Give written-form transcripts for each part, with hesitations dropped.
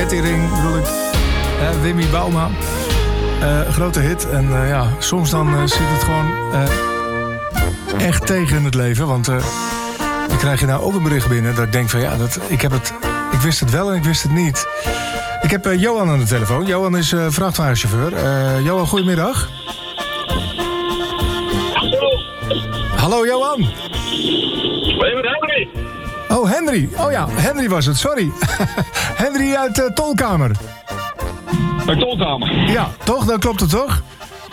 Ring bedoel ik. Wimmy Bauma. Grote hit. En soms dan zit het gewoon echt tegen in het leven. Want dan krijg je nou ook een bericht binnen dat ik denk van ik wist het wel en ik wist het niet. Ik heb Johan aan de telefoon. Johan is vrachtwagenchauffeur. Johan, goedemiddag. Hallo Johan. Henry. Oh, Henry. Oh ja, Henry was het, sorry. Henry uit Tolkamer. Uit Tolkamer? Ja, toch? Dan klopt het toch?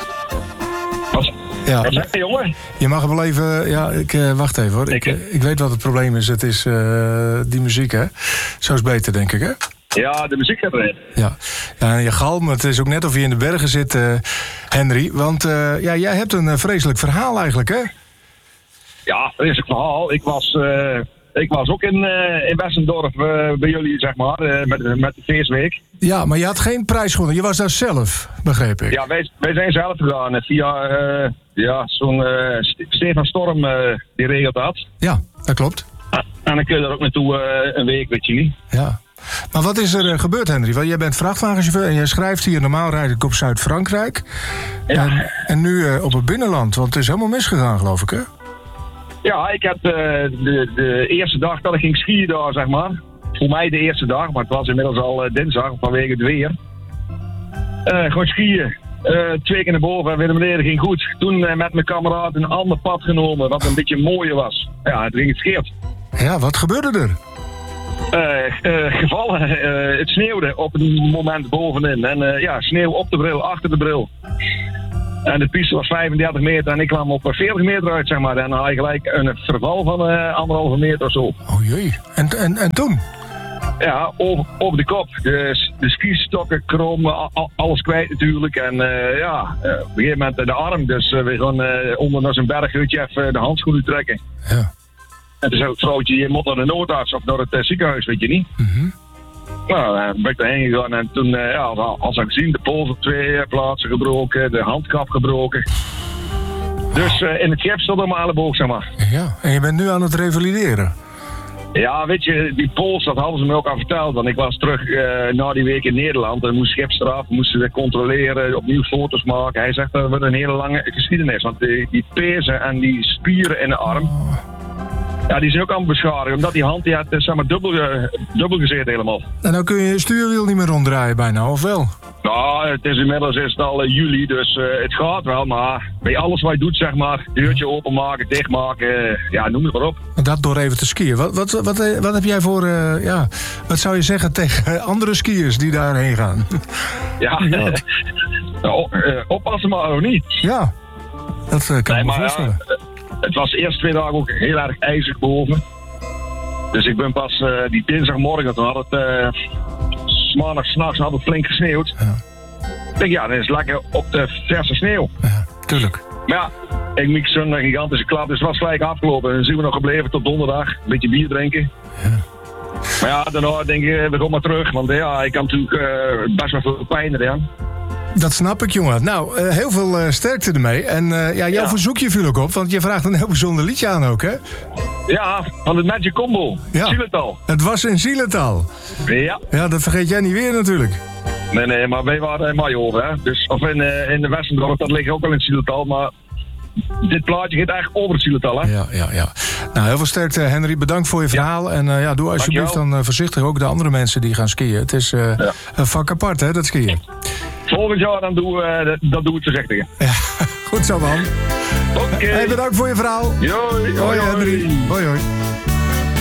Wat zeg je, jongen? Je mag wel even... Ja, wacht even hoor. Ik weet wat het probleem is. Het is die muziek, hè? Zo is beter, denk ik, hè? Ja, de muziek gaat erin. Ja, en je galm. Het is ook net of je in de bergen zit, Henry. Want jij hebt een vreselijk verhaal eigenlijk, hè? Ja, vreselijk verhaal. Ik was ook in Westendorp bij jullie, zeg maar, met de feestweek. Ja, maar je had geen prijs gewonnen. Je was daar zelf, begreep ik. Ja, wij zijn zelf gedaan via zo'n Stefan Storm, die regelt dat. Ja, dat klopt. En dan kun je er ook naartoe een week, weet je niet. Ja. Maar wat is er gebeurd, Henry? Want jij bent vrachtwagenchauffeur en jij schrijft hier normaal rijd ik op Zuid-Frankrijk. Ja. En nu op het binnenland, want het is helemaal misgegaan, geloof ik, hè? Ja, ik heb de eerste dag dat ik ging skiën daar, zeg maar. Voor mij de eerste dag, maar het was inmiddels al dinsdag vanwege het weer. Gewoon skiën. 2 keer naar boven en weer naar beneden ging goed. Toen met mijn kameraad een ander pad genomen, wat een beetje mooier was. Ja, het ging het scheert. Ja, wat gebeurde er? Gevallen. Het sneeuwde op een moment bovenin. En sneeuw op de bril, achter de bril. En de piste was 35 meter en ik kwam op 40 meter uit, zeg maar. En dan had je gelijk een verval van 1,5 meter of zo. Oh jee. En toen? Ja, over de kop. De skistokken krom, alles kwijt natuurlijk. En op een gegeven moment de arm. Dus we gaan onder naar zijn berghutje even de handschoenen trekken. Ja. En toen zei het vrouwtje, je moet naar de noodarts of naar het ziekenhuis, weet je niet. Mm-hmm. Nou, ben ik erheen gegaan en toen, als ik gezien, de pols op 2 plaatsen gebroken, de handkap gebroken. Dus in het gips stond er maar elleboog, zeg maar. Ja, en je bent nu aan het revalideren. Ja, weet je, die pols, dat hadden ze me ook al verteld. Want ik was terug na die week in Nederland en moest gips eraf, moesten ze controleren, opnieuw foto's maken. Hij zegt dat wordt een hele lange geschiedenis, want die pezen en die spieren in de arm... Ja, die zijn ook aan het beschadigen, omdat die hand die had zeg maar, dubbel gezeten helemaal. En dan kun je je stuurwiel niet meer ronddraaien bijna, of wel? Nou, inmiddels is het al juli, dus het gaat wel, maar bij alles wat je doet, zeg maar, deurtje openmaken, dichtmaken, noem het maar op. Dat door even te skiën. Wat heb jij voor, wat zou je zeggen tegen andere skiers die daarheen gaan? Ja, oppassen maar of niet. Ja, dat kan ik me voorstellen. Het was de eerste 2 dagen ook heel erg ijzig boven. Dus ik ben pas die dinsdagmorgen, toen had het maandag 's nachts had het flink gesneeuwd. Ja. Ik denk, dat is lekker op de verse sneeuw. Ja, tuurlijk. Maar ja, ik mix zo'n gigantische klap, dus het was gelijk afgelopen. En dan zijn we nog gebleven tot donderdag, een beetje bier drinken. Ja. Maar ja, daarna denk ik, we gaan maar terug, want ik kan natuurlijk best wel veel pijn erin. Dat snap ik, jongen. Nou, heel veel sterkte ermee. En jouw verzoekje viel ook op, want je vraagt een heel bijzonder liedje aan ook, hè? Ja, van het Magic Combo. Ja. Zieletal. Het was in Zieletal. Ja. Ja, dat vergeet jij niet weer natuurlijk. Nee, maar wij waren in Majoor, hè. Dus, of in de Westendorp, dat ligt ook al in Zieletal, maar... Dit plaatje gaat eigenlijk over het Zieletal, hè? Ja. Nou, heel veel sterkte, Henry. Bedankt voor je verhaal. En doe alsjeblieft dan voorzichtig ook de andere mensen die gaan skiën. Het is een vak apart, hè, dat skiën. Volgend jaar dan doen we het voorzichtig. Ja, goed zo, man. Oké. Hey, bedankt voor je verhaal. Hoi, Henry. Hoi.